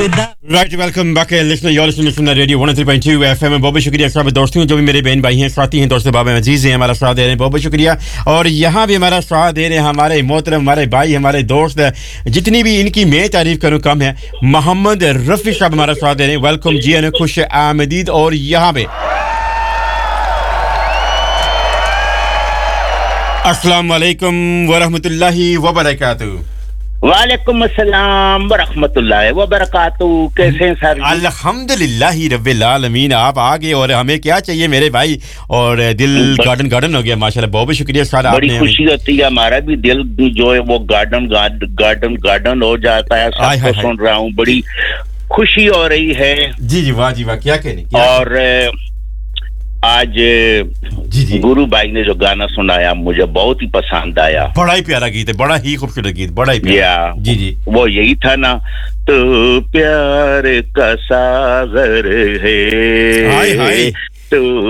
right welcome back listener you are listening to radio 103.2 FM में बहुत शुक्रिया सब दोस्तों जो भी मेरे बहन भाई हैं साथी हैं दोस्त बाबा अजीज हैं हमारा साथ दे रहे हैं बहुत शुक्रिया और यहाँ भी हमारा साथ दे रहे हैं हमारे मोहतरम हमारे भाई हमारे दोस्त जितनी भी इनकी मैं तारीफ करूँ कम है मोहम्मद रफी साहब हमारा साथ दे रहे हैं वेलकम जी आने खुश आमदीद और यहाँ पे अस्सलाम वालेकुम व रहमतुल्लाहि व बरकातहू वालेकुम अस्सलाम व रहमतुल्लाहि व बरकातहू कैसे हैं सर अल्हम्दुलिल्लाह रब्बिल आलमीन आप आ गए और हमें क्या चाहिए मेरे भाई और दिल गार्डन हो गया माशाल्लाह बहुत शुक्रिया सर आपने बड़ी खुशी होती है हमारा भी दिल जो है वो गार्डन हो जाता है सबको सुन रहा हूँ बड़ी खुशी हो रही है जी वाह क्या कहने और आज जी गुरु भाई ने जो गाना सुनाया मुझे बहुत ही पसंद आया बड़ा ही प्यारा गीत है बड़ा ही खूबसूरत गीत बड़ा ही प्यारा जी वो यही था ना तो प्यार का सागर है हाय तो